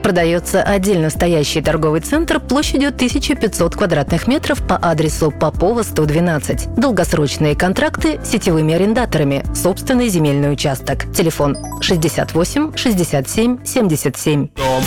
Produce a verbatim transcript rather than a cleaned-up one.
Продается отдельно стоящий торговый центр площадью тысяча пятьсот квадратных метров по адресу Попова, сто двенадцать. Долгосрочные контракты с сетевыми арендаторами. Собственный земельный участок. Телефон шестьдесят восемь шестьдесят семь семьдесят семь. Дом